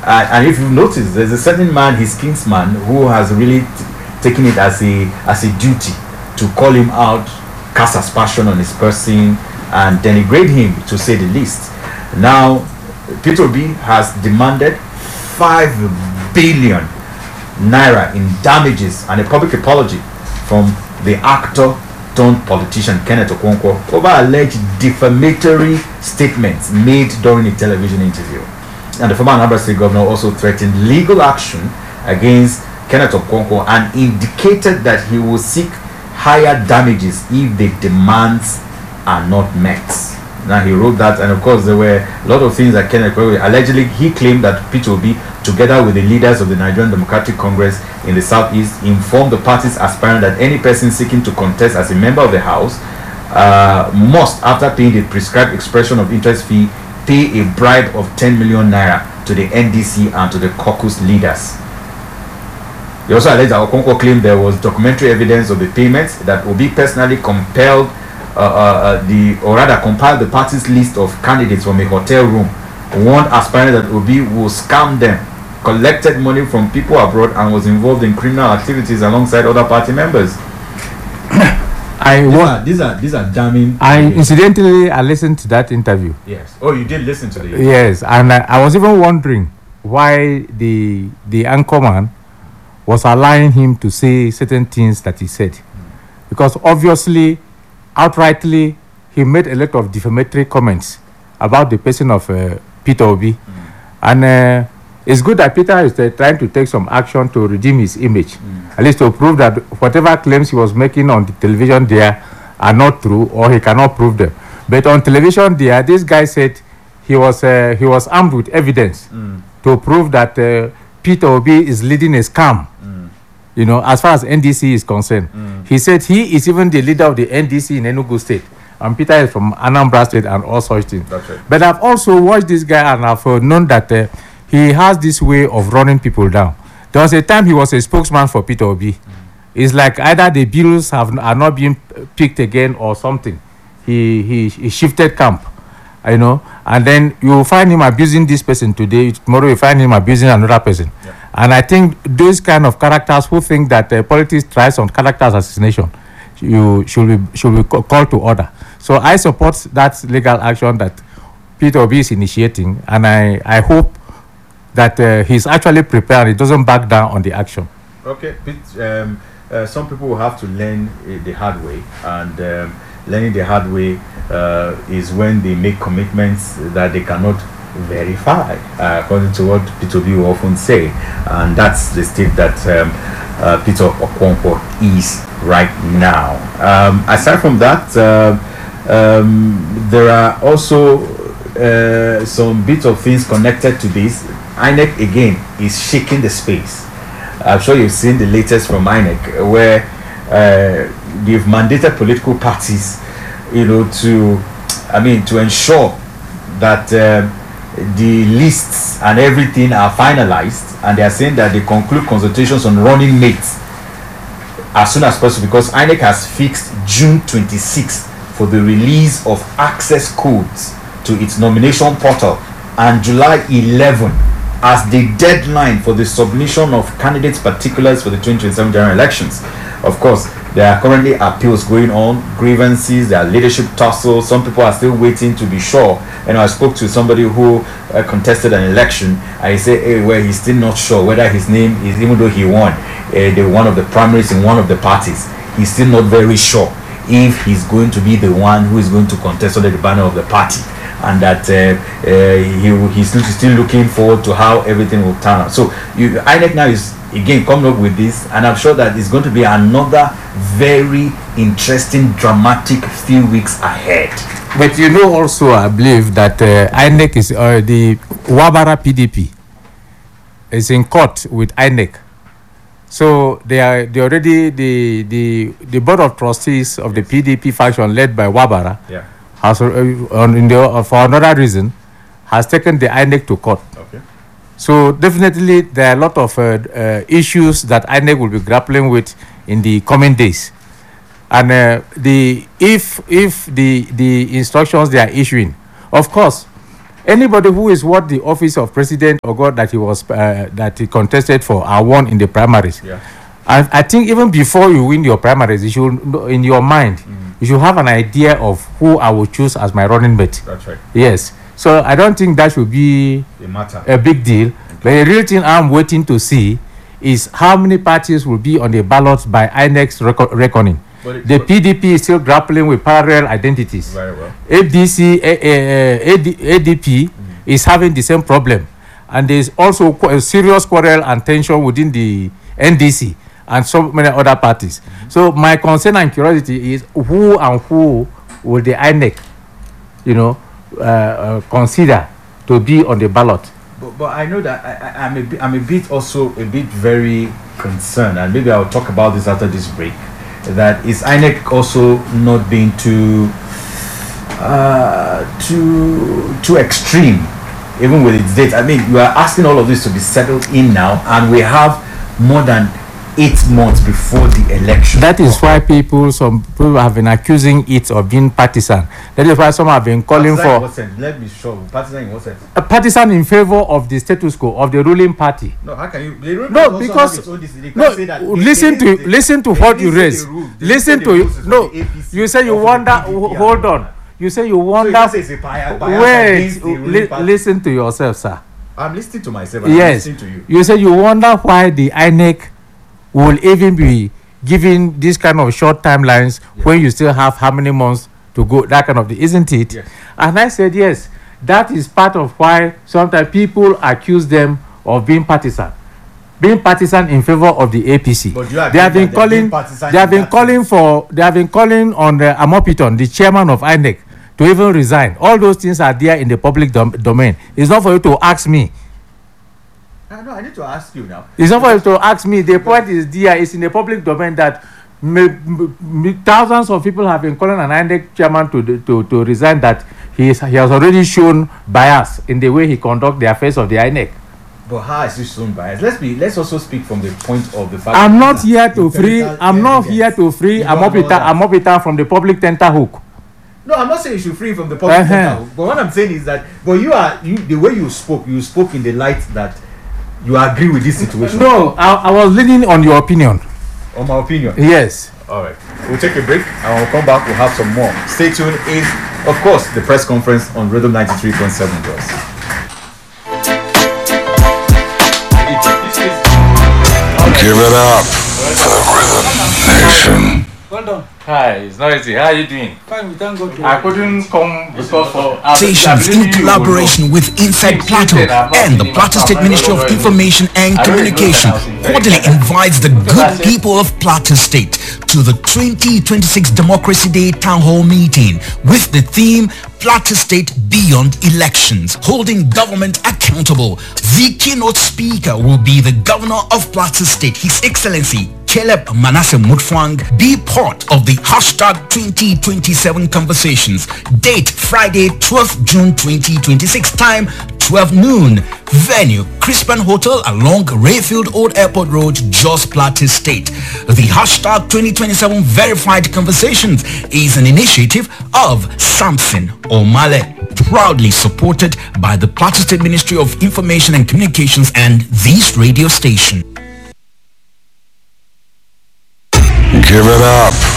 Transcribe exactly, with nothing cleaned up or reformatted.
Uh, and if you've noticed, there's a certain man, his kinsman, who has really t- taken it as a as a duty to call him out, cast aspersion on his person, and denigrate him, to say the least. Now, Peter Obi has demanded five billion naira in damages and a public apology from the actor turned politician Kenneth Okonkwo over alleged defamatory statements made during a television interview. And the former Anambra State governor also threatened legal action against Kenneth Okonkwo and indicated that he will seek higher damages if the demands are not met. Now he wrote that, and of course there were a lot of things that Kenneth Okonkwo allegedly, he claimed that Peter Obi, together with the leaders of the Nigerian Democratic Congress in the southeast, informed the parties aspiring that any person seeking to contest as a member of the House uh, must, after paying the prescribed expression of interest fee, pay a bribe of ten million naira to the N D C and to the caucus leaders. He also alleged that Okonkwo claimed there was documentary evidence of the payments, that Obi personally compelled uh, uh, the, or rather compiled the party's list of candidates from a hotel room, warned aspirants that Obi will scam them, collected money from people abroad, and was involved in criminal activities alongside other party members. I these, wa- are, these are these are damning. I incidentally I listened to that interview. Yes. Oh, you did listen to the interview. Yes, and I, I was even wondering why the the anchorman was allowing him to say certain things that he said, because obviously, outrightly, he made a lot of defamatory comments about the person of uh, Peter Obi, mm. and uh, it's good that Peter is uh, trying to take some action to redeem his image, mm. at least to prove that whatever claims he was making on the television there are not true, or he cannot prove them. But on television there, this guy said he was uh, he was armed with evidence mm. to prove that uh, Peter Obi is leading a scam. Mm. You know, as far as N D C is concerned, mm. he said he is even the leader of the N D C in Enugu State, and Peter is from Anambra State and all such things. That's right. But I've also watched this guy, and I've uh, known that uh, he has this way of running people down. There was a time he was a spokesman for Peter Obi. Mm. It's like either the bills have are not being picked again or something. He he, he shifted camp, you know, and then you find him abusing this person today. Tomorrow you find him abusing another person. Yeah. And I think those kind of characters who think that uh, politics thrives on character assassination, you should be should be called to order. So I support that legal action that Peter Obi is initiating, and I I hope that uh, he's actually prepared. He doesn't back down on the action. Okay, um, uh, some people will have to learn uh, the hard way, and um, learning the hard way uh, is when they make commitments that they cannot verify, uh, according to what Peter Obi will often say, and that's the state that um, uh, Peter Okonkwo is right now. Um, aside from that, uh, um, there are also uh, some bits of things connected to this. I N E C again is shaking the space. I'm sure you've seen the latest from I N E C, where uh, they've mandated political parties, you know, to, I mean, to ensure that uh, the lists and everything are finalized, and they are saying that they conclude consultations on running mates as soon as possible, because I N E C has fixed June twenty-sixth for the release of access codes to its nomination portal, and July eleventh as the deadline for the submission of candidates' particulars for the twenty twenty-seven general elections. Of course, there are currently appeals going on, grievances, there are leadership tussles. Some people are still waiting to be sure. And I spoke to somebody who uh, contested an election, and he said, hey, well, he's still not sure whether his name is, even though he won uh, the one of the primaries in one of the parties, he's still not very sure if he's going to be the one who is going to contest under the banner of the party. And that uh, uh, he he's still looking forward to how everything will turn out. So you, I N E C now is again coming up with this, and I'm sure that it's going to be another very interesting, dramatic few weeks ahead. But you know, also I believe that uh, I N E C is uh, the Wabara P D P is in court with I N E C. So they are they already the the the board of trustees of the P D P faction led by Wabara. Yeah. Has, uh, on, in the, uh, for another reason, has taken the I N E C to court. Okay. So definitely there are a lot of uh, uh, issues that I N E C will be grappling with in the coming days. And uh, the if if the the instructions they are issuing, of course, Anybody who is what the office of president or God that he was uh, that he contested for are won in the primaries. Yeah. I, I think even before you win your primaries, you should know- in your mind Mm. you should have an idea of who I will choose as my running mate. That's right. Yes. So I don't think that should be The matter. a big deal. But the real thing I'm waiting to see is how many parties will be on the ballot by I N E C's reco- reckoning. But it- The but- P D P is still grappling with parallel identities. Very well. A D C, A- A- A- AD- A D P is having the same problem. And there's also qu- a serious quarrel and tension within the N D C and so many other parties. So my concern and curiosity is who and who will the I N E C, you know, uh, uh, consider to be on the ballot. But, but I know that I, I, I'm, a bit, I'm a bit also a bit very concerned, and maybe I'll talk about this after this break, that is I N E C also not being too uh, too too extreme, even with its date. I mean, you are asking all of this to be settled in now, and we have more than eight months before the election. That is why people, some people have been accusing it of being partisan. That is why some have been calling Partisan in for what sense? Let me show. Partisan in what sense? a partisan in favor of the status quo of the ruling party. No, how can you? They don't No, also because- have its own dis- they No, can't say that they- listen they to didn't say- listen to they what didn't you say the raise. rules. They Listen didn't say to the you. rules is No, for the A P C you say you or for the wonder. P D P and Hold all on. that. You say you So you wonder. can't say it's a bias- bias Wait. against the ruling Li- party. listen to yourself, sir. I'm listening to myself. And Yes. I'm listening to you. You say you wonder why the I N E C will even be giving this kind of short timelines Yeah. when you still have how many months to go, that kind of thing, isn't it? Yes. And I said, yes, that is part of why sometimes people accuse them of being partisan. Being partisan in favor of the A P C. But you are They have been agreeing that they're being calling, partisan they have in been that calling sense. for, they have been calling on the Amopiton, the chairman of I N E C, to even resign. All those things are there in the public dom- domain. It's not for you to ask me. I know. I need to ask you now. It's not for you to ask me. The point is there. It's in the public domain that may, may, thousands of people have been calling an I N E C chairman to, to, to resign, that he, is, he has already shown bias in the way he conduct the affairs of the I N E C. But how is this shown bias? Let's be. Let's also speak from the point of the fact. I'm that not here to free. empirical I'm not evidence. here to free You don't know Amopita, that. Amopita from the public tenterhook. No, I'm not saying you should free from the public. Uh-huh. Uh-huh. But what I'm saying is that, but you are you the way you spoke, you spoke in the light that you agree with this situation. No, I, I was leaning on your opinion. On my opinion. Yes. All right. We'll take a break and we'll come back. We'll have some more. Stay tuned. Is of course the press conference on Rhythm ninety-three point seven, girls. Give it up for the Rhythm Nation. Well done. Hi, it's noisy. How are you doing? Fine, we thank God. I couldn't come because for Stations in collaboration with Inside Plateau and the Plateau State Ministry of Information and Communication cordially invites the good people of Plateau State to the twenty twenty-six Democracy Day Town Hall meeting with the theme Plateau State Beyond Elections, holding government accountable. The keynote speaker will be the Governor of Plateau State, His Excellency Caleb Manasseh Mutfwang. Be part of the hashtag twenty twenty-seven conversations. Date Friday, twelfth June twenty twenty-six. Time twelve noon. Venue Crispin Hotel along Rayfield Old Airport Road, Jos Plateau State. The hashtag twenty twenty-seven verified conversations is an initiative of Samson Omale, proudly supported by the Plateau State Ministry of Information and Communications and this radio station. Give it up